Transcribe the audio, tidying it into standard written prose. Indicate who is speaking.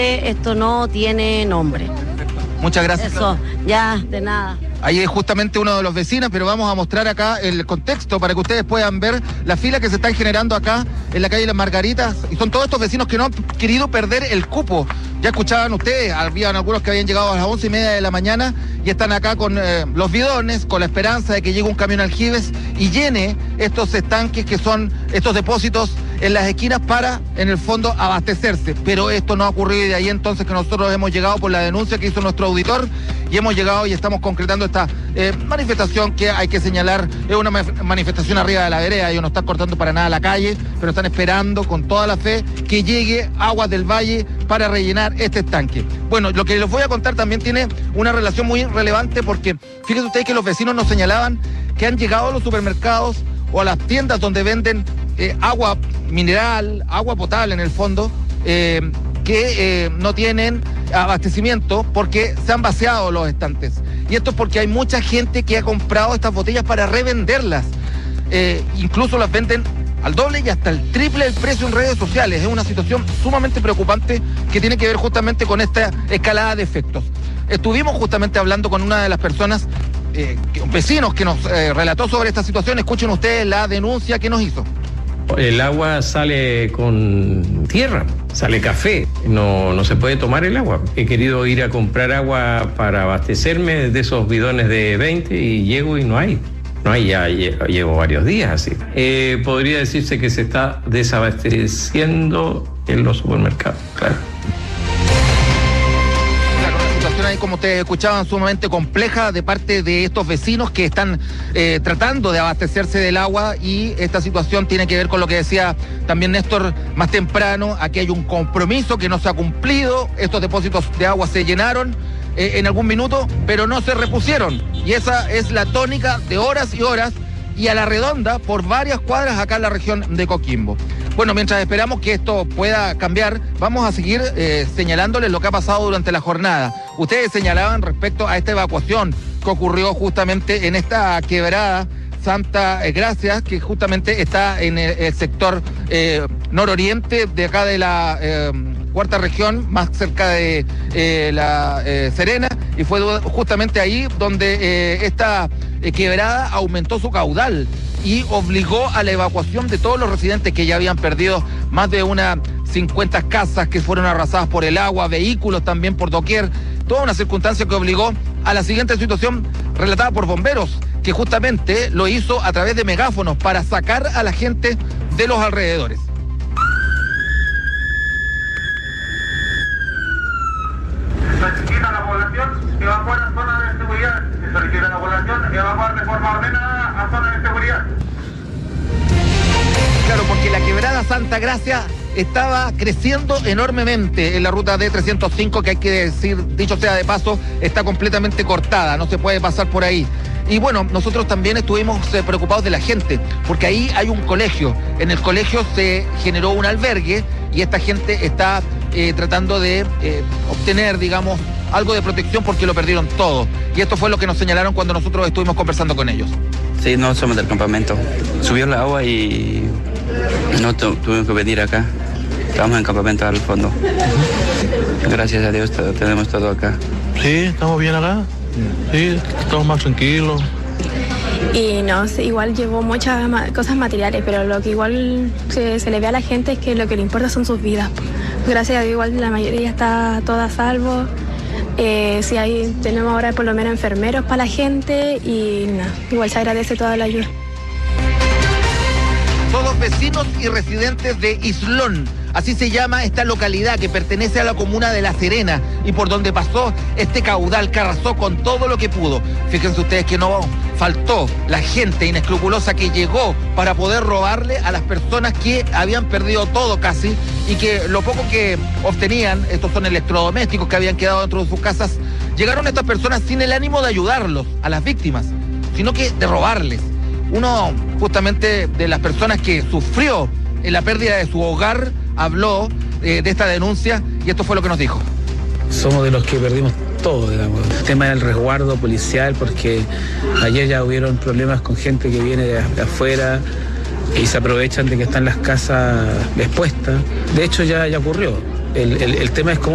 Speaker 1: Esto no tiene nombre.
Speaker 2: Muchas gracias.
Speaker 1: Eso, ya, de nada.
Speaker 2: Ahí es justamente uno de los vecinos, pero vamos a mostrar acá el contexto para que ustedes puedan ver la fila que se están generando acá en la calle Las Margaritas. Y son todos estos vecinos que no han querido perder el cupo. Ya escuchaban ustedes, habían algunos que habían llegado a las 11:30 de la mañana y están acá con los bidones, con la esperanza de que llegue un camión aljibes y llene estos estanques que son estos depósitos en las esquinas para, en el fondo, abastecerse. Pero esto no ha ocurrido y de ahí entonces que nosotros hemos llegado por la denuncia que hizo nuestro auditor y hemos llegado y estamos concretando esta manifestación que hay que señalar, es una manifestación arriba de la vereda. Ellos no están cortando para nada la calle, pero están esperando con toda la fe que llegue Aguas del Valle para rellenar este estanque. Bueno, lo que les voy a contar también tiene una relación muy relevante porque fíjense ustedes que los vecinos nos señalaban que han llegado a los supermercados o a las tiendas donde venden agua mineral, agua potable en el fondo, que no tienen abastecimiento porque se han vaciado los estantes. Y esto es porque hay mucha gente que ha comprado estas botellas para revenderlas. Incluso las venden al doble y hasta el triple del precio en redes sociales. Es una situación sumamente preocupante que tiene que ver justamente con esta escalada de efectos. Estuvimos justamente hablando con una de las personas, vecinos, que nos relató sobre esta situación. Escuchen ustedes la denuncia que nos hizo.
Speaker 3: El agua sale con tierra, sale café, no se puede tomar el agua. He querido ir a comprar agua para abastecerme de esos bidones de 20 y llego y no hay, ya llevo varios días así. Podría decirse que se está desabasteciendo en los supermercados, claro.
Speaker 2: Ahí, como ustedes escuchaban, sumamente compleja de parte de estos vecinos que están tratando de abastecerse del agua, y esta situación tiene que ver con lo que decía también Néstor más temprano. Aquí hay un compromiso que no se ha cumplido, estos depósitos de agua se llenaron en algún minuto, pero no se repusieron, y esa es la tónica de horas y horas y a la redonda por varias cuadras acá en la región de Coquimbo. Bueno, mientras esperamos que esto pueda cambiar, vamos a seguir señalándoles lo que ha pasado durante la jornada. Ustedes señalaban respecto a esta evacuación que ocurrió justamente en esta quebrada Santa Gracia, que justamente está en el sector nororiente de acá de la cuarta región, más cerca de la Serena, y fue justamente ahí donde esta quebrada aumentó su caudal y obligó a la evacuación de todos los residentes que ya habían perdido más de unas 50 casas que fueron arrasadas por el agua, vehículos también por doquier, toda una circunstancia que obligó a la siguiente situación relatada por bomberos, que justamente lo hizo a través de megáfonos para sacar a la gente de los alrededores.
Speaker 4: Solicita a la población evacuar a zonas de seguridad. Se solicita a la población evacuar de forma ordenada a zonas de seguridad.
Speaker 2: Claro, porque la quebrada Santa Gracia estaba creciendo enormemente en la ruta D305, que hay que decir, dicho sea de paso, está completamente cortada, no se puede pasar por ahí. Y bueno, nosotros también estuvimos preocupados de la gente, porque ahí hay un colegio. En el colegio se generó un albergue y esta gente está tratando de obtener, digamos, algo de protección porque lo perdieron todo. Y esto fue lo que nos señalaron cuando nosotros estuvimos conversando con ellos.
Speaker 5: Sí, no somos del campamento. Subió el agua y no tuvimos que venir acá. Estamos en campamento al fondo. Gracias a Dios tenemos todo acá.
Speaker 6: Sí, estamos bien acá. Sí, estamos más tranquilos.
Speaker 7: Y no, igual llevó muchas cosas materiales, pero lo que igual se le ve a la gente es que lo que le importa son sus vidas. Gracias a Dios igual la mayoría está toda a salvo. Sí, ahí tenemos ahora por lo menos enfermeros para la gente y igual se agradece toda la ayuda.
Speaker 2: Todos vecinos y residentes de Islón, así se llama esta localidad que pertenece a la comuna de La Serena y por donde pasó este caudal que arrasó con todo lo que pudo. Fíjense ustedes que no faltó la gente inescrupulosa que llegó para poder robarle a las personas que habían perdido todo casi y que lo poco que obtenían, estos son electrodomésticos que habían quedado dentro de sus casas, llegaron estas personas sin el ánimo de ayudarlos, a las víctimas, sino que de robarles. Uno justamente de las personas que sufrió en la pérdida de su hogar habló de esta denuncia y esto fue lo que nos dijo.
Speaker 8: Somos de los que perdimos todo, digamos. El tema del resguardo policial, porque ayer ya hubieron problemas con gente que viene de afuera y se aprovechan de que están las casas expuestas. De hecho ya ocurrió. El tema es cómo